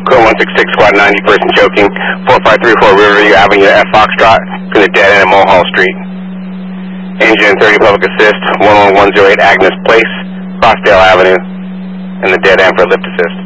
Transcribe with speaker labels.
Speaker 1: Code 166, squad 90, person choking, 4534 Riverview Avenue at Foxtrot, between the dead end and Mulhall Street. Engine 30 public assist, 11108 Agnes Place, Crossdale Avenue, and the dead end for lift assist.